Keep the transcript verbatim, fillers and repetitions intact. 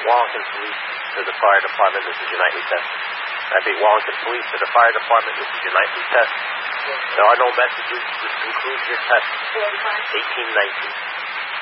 Wellington Police to the Fire Department, this is your nightly test. Repeat, Wellington Police to the Fire Department, this is your nightly test. There are no messages. This concludes your test. eighteen nineteen.